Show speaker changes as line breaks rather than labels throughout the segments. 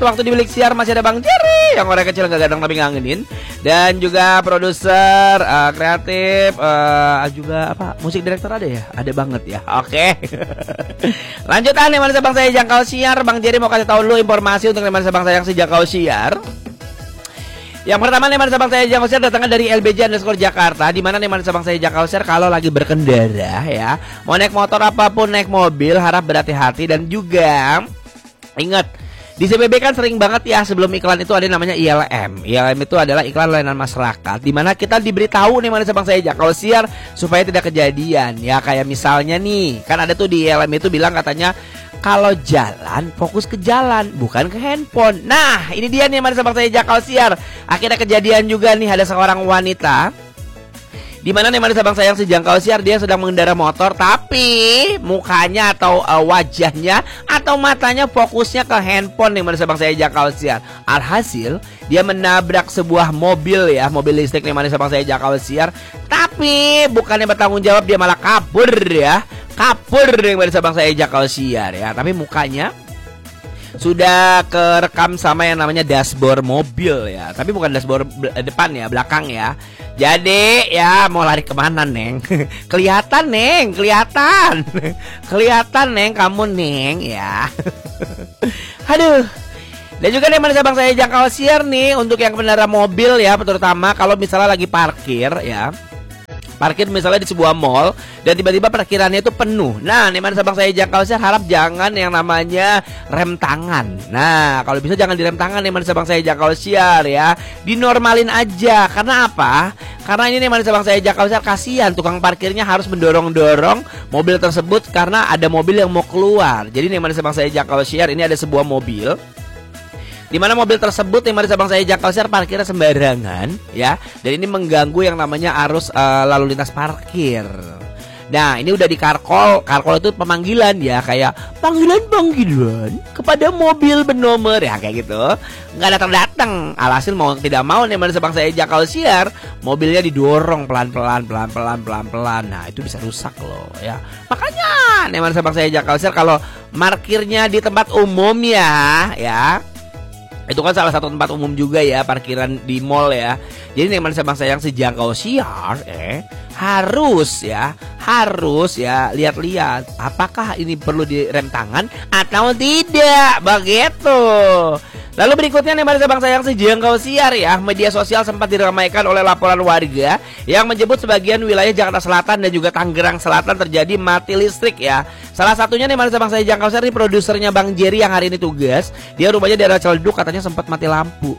waktu di Bilik Siar masih ada Bang Jerry yang orang kecil gak gadang tapi ngangenin. Dan juga produser, kreatif, juga apa, musik direktur ada ya? Ada banget ya. Oke. Lanjutan nih manusia bangsa yang jangkau siar. Bang Jerry mau kasih tahu lu informasi untuk manusia bangsa yang sejangkau siar. Yang pertama nih manusia bangsa yang jangkau siar datangnya dari LBJ_Jakarta. Dimana nih manusia bangsa yang jangkau siar kalau lagi berkendara ya, mau naik motor apapun, naik mobil, harap berhati-hati. Dan juga ingat, di CBB kan sering banget ya sebelum iklan itu ada namanya ILM. ILM itu adalah iklan layanan masyarakat, dimana kita diberitahu nih manusia bangsa yang jangkau siar supaya tidak kejadian. Ya kayak misalnya nih, kan ada tuh di ILM itu bilang katanya kalau jalan fokus ke jalan bukan ke handphone. Nah ini dia nih manusia bangsa yang jangkau siar. Akhirnya kejadian juga nih, ada seorang wanita di mana nih manusia bangsa yang sejangkau siar, dia sedang mengendara motor tapi mukanya atau wajahnya atau matanya fokusnya ke handphone nih manusia bangsa yang jangkau siar. Alhasil dia menabrak sebuah mobil ya, mobil listrik nih manusia bangsa yang jangkau siar. Tapi bukannya bertanggung jawab, dia malah kabur ya. Kabur nih manusia bangsa yang jangkau siar ya. Tapi mukanya sudah kerekam sama yang namanya dashboard mobil ya. Tapi bukan dashboard depan ya, belakang ya. Jadi ya mau lari kemana Neng? Kelihatan Neng, kelihatan. Kelihatan Neng, kamu Neng ya. Aduh. Dan juga nih manusia bangsa yang jangkau siar nih, untuk yang pengendara mobil ya, terutama kalau misalnya lagi parkir ya. Parkir misalnya di sebuah mall dan tiba-tiba parkirannya itu penuh. Nah, nih manusia bangsa yang jangkau siar harap jangan yang namanya rem tangan. Nah, kalau bisa jangan direm tangan nih manusia bangsa yang jangkau siar ya. Dinormalin aja. Karena apa? Karena ini nih manusia bangsa yang jangkau siar, kasihan tukang parkirnya harus mendorong-dorong mobil tersebut karena ada mobil yang mau keluar. Jadi nih manusia bangsa yang jangkau siar, ini ada sebuah mobil di mana mobil tersebut yang manusia bangsa yang jangkau siar parkirnya sembarangan ya, dan ini mengganggu yang namanya arus lalu lintas parkir. Nah ini udah di karkol. Karkol itu pemanggilan ya, kayak panggilan kepada mobil bernomor ya, kayak gitu. Nggak datang. Alhasil mau tidak mau nih manusia bangsa yang jangkau siar, mobilnya didorong pelan-pelan. Nah itu bisa rusak loh ya. Makanya nih manusia bangsa yang jangkau siar, kalau parkirnya di tempat umum ya, itu kan salah satu tempat umum juga ya, parkiran di mall ya. Jadi nih manusia bangsa yang sejangkau siar harus ya lihat-lihat apakah ini perlu direm tangan atau tidak, begitu. Lalu berikutnya nih manusia bangsa yang sejangkau siar ya, media sosial sempat diramaikan oleh laporan warga yang menyebut sebagian wilayah Jakarta Selatan dan juga Tangerang Selatan terjadi mati listrik ya. Salah satunya nih manusia bangsa yang jangkau siar, ini produsernya Bang Jerry yang hari ini tugas. Dia rumahnya di daerah Ciledug, katanya sempat mati lampu.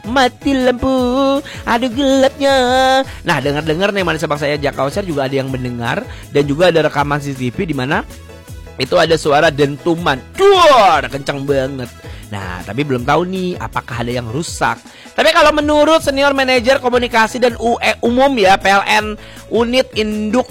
Aduh gelapnya. Nah dengar-dengar nih manusia bangsa yang jangkau siar juga ada yang mendengar, dan juga ada rekaman CCTV di mana itu ada suara dentuman. Duar, kencang banget. Nah, tapi belum tahu nih apakah ada yang rusak. Tapi kalau menurut senior manajer komunikasi dan umum ya PLN Unit Induk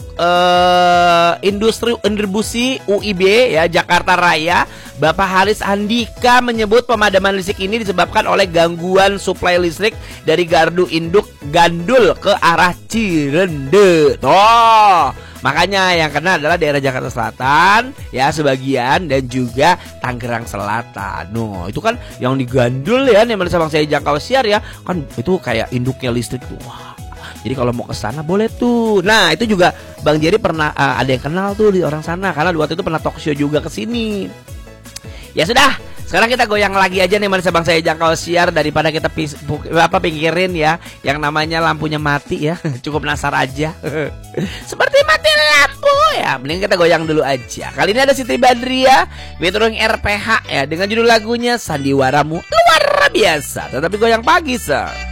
Industri Distribusi UIB ya Jakarta Raya, Bapak Haris Andika menyebut pemadaman listrik ini disebabkan oleh gangguan suplai listrik dari gardu induk Gandul ke arah Cirende. Makanya yang kena adalah daerah Jakarta Selatan ya sebagian, dan juga Tangerang Selatan. Itu kan yang digandul ya nih manusia bangsa yang jangkau siar ya. Kan itu kayak induknya listrik tuh. Wah. Jadi kalau mau ke sana boleh tuh. Nah, itu juga Bang Jerry pernah ada yang kenal tuh di orang sana, karena waktu itu pernah talk show juga ke sini. Ya sudah, sekarang kita goyang lagi aja nih manusia bangsa yang jangkau siar, daripada kita pikirin ya yang namanya lampunya mati ya. Cukup nasar aja. Seperti mati lampu ya. Mending kita goyang dulu aja. Kali ini ada Siti Badriah featuring RPH ya, dengan judul lagunya Sandiwaramu Luar Biasa. Tetapi goyang pagi, sir.